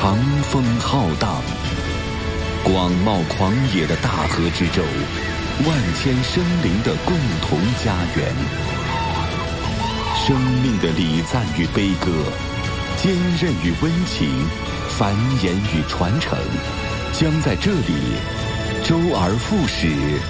长风浩荡，广袤狂野的大河之洲，万千生灵的共同家园。生命的礼赞与悲歌，坚韧与温情，繁衍与传承，将在这里周而复始，